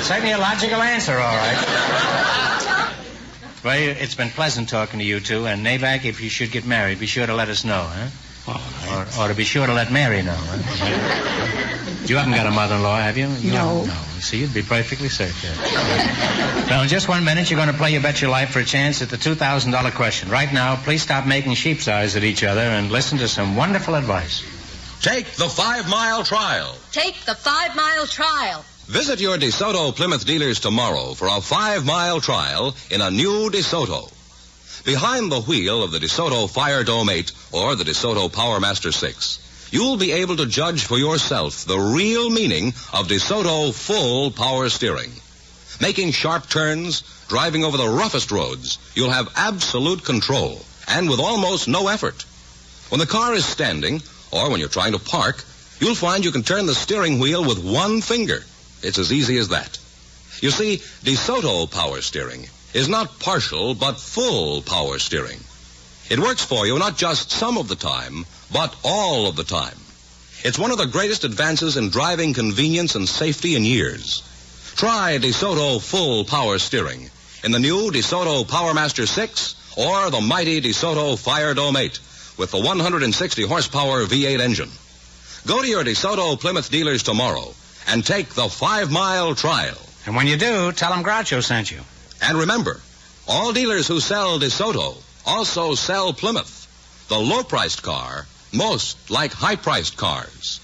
It's certainly a logical answer, all right. Well, it's been pleasant talking to you two, and Navac, if you should get married, be sure to let us know, huh? All right. Or to be sure to let Mary know, huh? You haven't got a mother-in-law, have you? No. No. See, you'd be perfectly safe there. Now, in just 1 minute, you're going to play You Bet Your Life for a chance at the $2,000 question. Right now, please stop making sheep's eyes at each other and listen to some wonderful advice. Take the 5-mile trial. Take the 5-mile trial. Visit your DeSoto Plymouth dealers tomorrow for a 5-mile trial in a new DeSoto. Behind the wheel of the DeSoto Fire Dome 8 or the DeSoto PowerMaster 6, you'll be able to judge for yourself the real meaning of DeSoto full power steering. Making sharp turns, driving over the roughest roads, you'll have absolute control, and with almost no effort. When the car is standing, or when you're trying to park, you'll find you can turn the steering wheel with one finger. It's as easy as that. You see, DeSoto power steering is not partial, but full power steering. It works for you not just some of the time, but all of the time. It's one of the greatest advances in driving convenience and safety in years. Try DeSoto full power steering in the new DeSoto PowerMaster 6 or the mighty DeSoto Fire Dome 8 with the 160 horsepower V8 engine. Go to your DeSoto Plymouth dealers tomorrow and take the 5-mile trial. And when you do, tell them Groucho sent you. And remember, all dealers who sell DeSoto also sell Plymouth, the low-priced car, most like high-priced cars.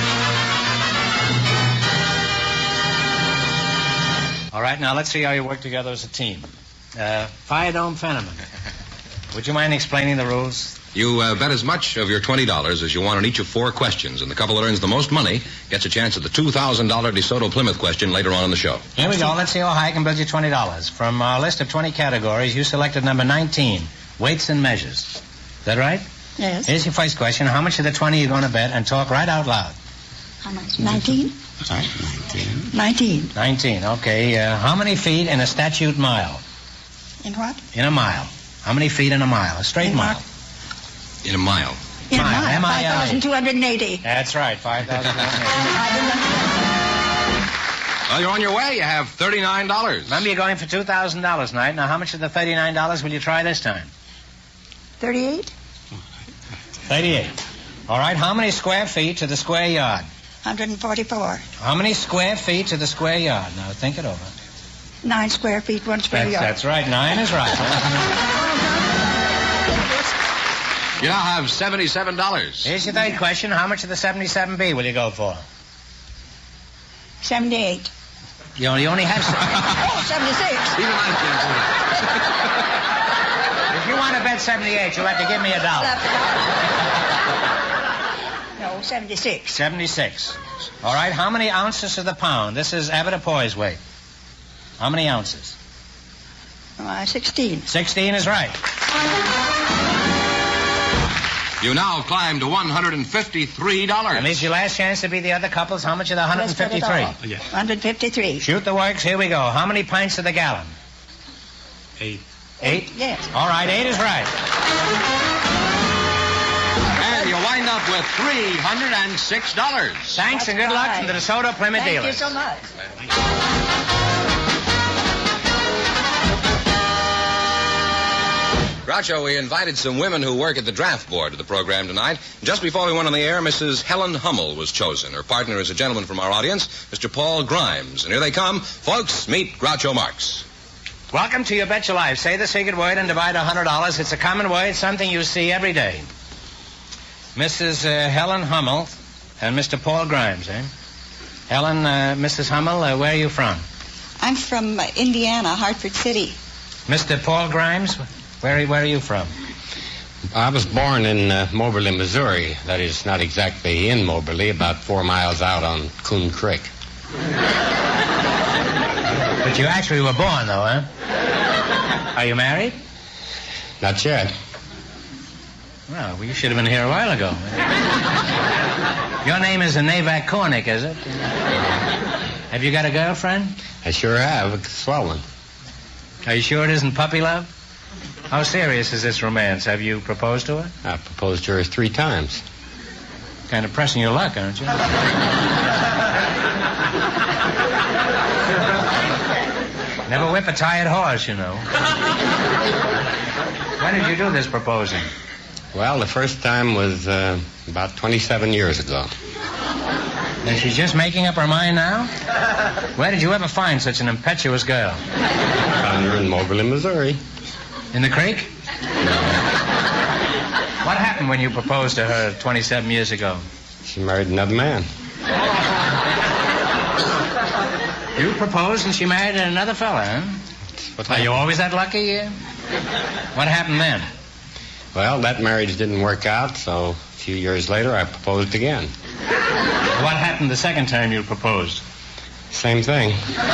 All right, now let's see how you work together as a team. Fire Dome Fenneman, would you mind explaining the rules? You bet as much of your $20 as you want on each of 4 questions, and the couple that earns the most money gets a chance at the $2,000 DeSoto Plymouth question later on in the show. Here we go. Let's see how high I can build you $20. From our list of 20 categories, you selected number 19, weights and measures. Is that right? Yes. Here's your first question. How much of the 20 are you going to bet, and talk right out loud? How much? 19? Sorry, 19. 19, okay. How many feet in a statute mile? In what? In a mile. How many feet in a mile? A straight In mile. what? In a mile. In a Mile, mile. M-I-L-E. 5,280. That's right, 5,000. Well, you're on your way. You have $39. Remember, you're going for $2,000 tonight. Now, how much of the $39 will you try this time? 38? 38. All right, how many square feet to the square yard? 144. How many square feet to the square yard? Now, think it over. 9 square feet, 1 square yard. That's right, 9 is right. You now have $77. Here's your third question. How much of the 77B will you go for? 78. You only have... Oh, 76. Even I If you want to bet 78, you'll have to give me $1. No, 76. 76. All right, how many ounces to the pound? This is Avoirdupois weight. How many ounces? 16. 16 is right. You now climb to $153. And this is your last chance to be the other couples. How much of the Let's put it 153? all. 153. Shoot the works. Here we go. How many pints to the gallon? 8. 8? Yes. All right, 8 is right. And you wind up with $306. Thanks and good luck from the DeSoto Plymouth Thank dealers. you so much. Groucho, we invited some women who work at the draft board to the program tonight. Just before we went on the air, Mrs. Helen Hummel was chosen. Her partner is a gentleman from our audience, Mr. Paul Grimes. And here they come. Folks, meet Groucho Marx. Welcome to You Bet Your Life. Say the secret word and divide $100. It's a common word, something you see every day. Mrs. Helen Hummel and Mr. Paul Grimes, eh? Helen, Mrs. Hummel, where are you from? I'm from Indiana, Hartford City. Mr. Paul Grimes, where are you from? I was born in Moberly, Missouri. That is not exactly in Moberly, about 4 miles out on Coon Creek. But you actually were born, though, huh? Are you married? Not yet. Well, you should have been here a while ago. Your name is Navac Kornick, is it? Have you got a girlfriend? I sure have. A swell one. Are you sure it isn't puppy love? How serious is this romance? Have you proposed to her? I proposed to her 3 times. Kind of pressing your luck, aren't you? whip a tired horse, you know. When did you do this proposing? Well, the first time was about 27 years ago. And she's just making up her mind now? Where did you ever find such an impetuous girl? Found her in Moberly, Missouri. In the creek? What happened when you proposed to her 27 years ago? She married another man. You proposed and she married another fella, huh? What Are you always that lucky? What happened then? Well, that marriage didn't work out, so a few years later I proposed again. What happened the second time you proposed? Same thing.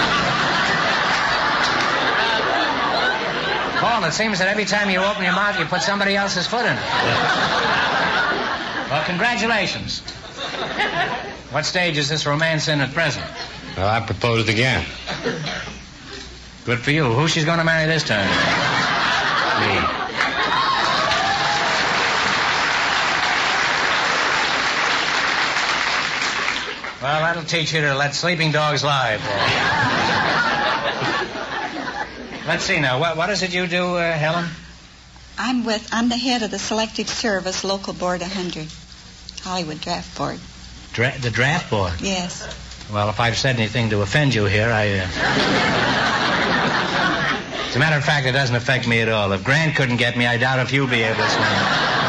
Paul, it seems that every time you open your mouth, you put somebody else's foot in it. Well, congratulations. What stage is this romance in at present? Well, I proposed again. Good for you. Who's she's going to marry this time? Me. Well, that'll teach you to let sleeping dogs lie, Paul. Let's see now. What is it you do, Helen? I'm the head of the Selective Service Local Board 100, Hollywood Draft Board. The draft board? Yes. Well, if I've said anything to offend you here, As a matter of fact, it doesn't affect me at all. If Grant couldn't get me, I doubt if you'll be able to swing.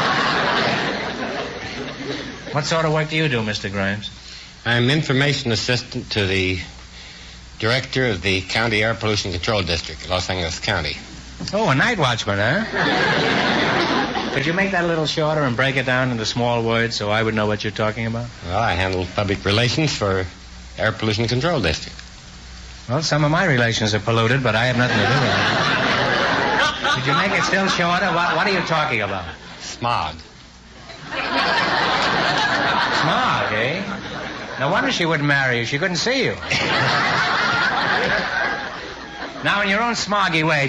What sort of work do you do, Mr. Grimes? I'm information assistant to the director of the County Air Pollution Control District, Los Angeles County. Oh, a night watchman, huh? Could you make that a little shorter and break it down into small words so I would know what you're talking about? Well, I handle public relations for Air Pollution Control District. Well, some of my relations are polluted, but I have nothing to do with it. Could you make it still shorter? What are you talking about? Smog. Smog, eh? No wonder she wouldn't marry you. She couldn't see you. Now, in your own smoggy way,